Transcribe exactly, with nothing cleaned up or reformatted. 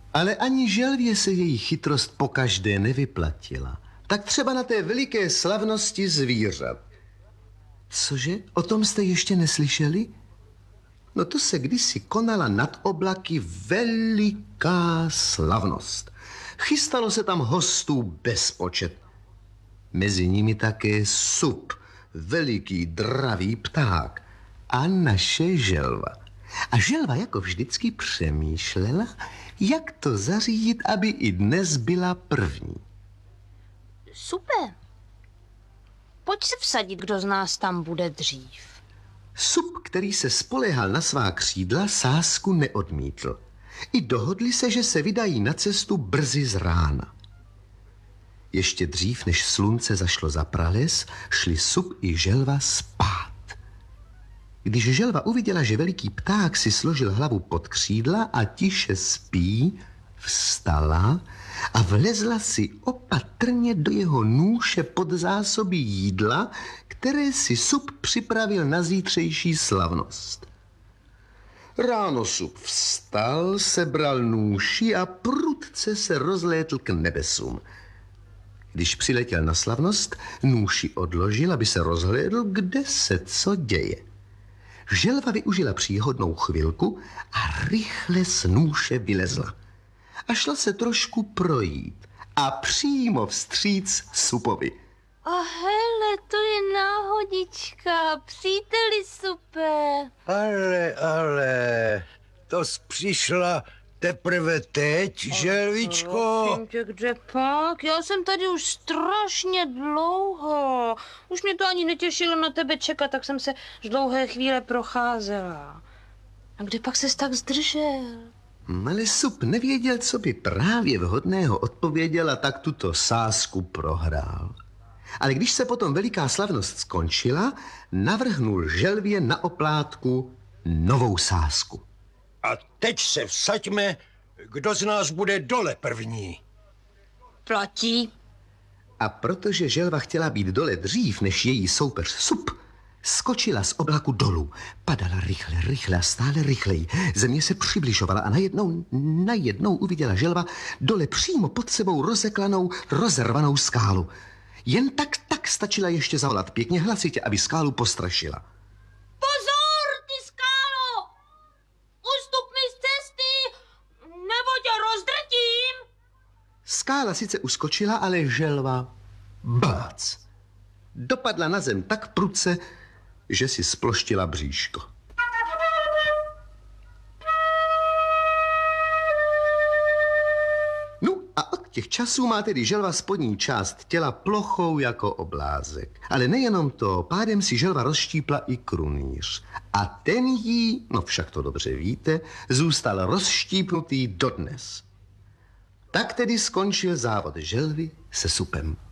Ale ani želvě se její chytrost pokaždé nevyplatila. Tak třeba na té veliké slavnosti zvířat. Cože? O tom jste ještě neslyšeli? No to se kdysi konala nad oblaky veliká slavnost. Chystalo se tam hostů bezpočet. Mezi nimi také sup, veliký dravý pták a naše želva. A želva jako vždycky přemýšlela, jak to zařídit, aby i dnes byla první. Super. Pojď se vsadit, kdo z nás tam bude dřív. Sup, který se spoléhal na svá křídla, sázku neodmítl. I dohodli se, že se vydají na cestu brzy z rána. Ještě dřív, než slunce zašlo za prales, šli sup i želva spát. Když želva uviděla, že veliký pták si složil hlavu pod křídla a tiše spí, vstala a vlezla si opatrně do jeho nůše pod zásoby jídla, které si sup připravil na zítřejší slavnost. Ráno sup vstal, sebral nůši a prudce se rozlétl k nebesům. Když přiletěl na slavnost, nůši odložil, aby se rozhlédl, kde se co děje. Želva využila příhodnou chvilku a rychle z nůše vylezla. A šla se trošku projít a přímo vstříc supovi. A hele, to je náhodička, příteli super. Ale, ale, to jsi přišla teprve teď, želvičko? Prosím tě, kde pak? Já jsem tady už strašně dlouho. Už mě to ani netěšilo na tebe čekat, tak jsem se z dlouhé chvíle procházela. A kde pak ses tak zdržel? Ale sup nevěděl, co by právě vhodného odpověděl a tak tuto sázku prohrál. Ale když se potom veliká slavnost skončila, navrhnul želvě na oplátku novou sázku. A teď se vsaďme, kdo z nás bude dole první. Platí. A protože želva chtěla být dole dřív než její soupeř sup, skočila z oblaku dolů. Padala rychle, rychle a stále rychleji. Země se přibližovala a najednou, najednou uviděla želva dole přímo pod sebou rozeklanou, rozervanou skálu. Jen tak, tak stačila ještě zavolat pěkně hlasitě, aby skálu postrašila. Pozor, ty skálo! Ustup mi z cesty, nebo tě rozdrtím! Skála sice uskočila, ale želva bác. Dopadla na zem tak prudce, že si sploštila bříško. No a od těch časů má tedy želva spodní část těla plochou jako oblázek. Ale nejenom to, pádem si želva rozštípla i krunýř. A ten jí, no však to dobře víte, zůstal rozštípnutý dodnes. Tak tedy skončil závod želvy se supem.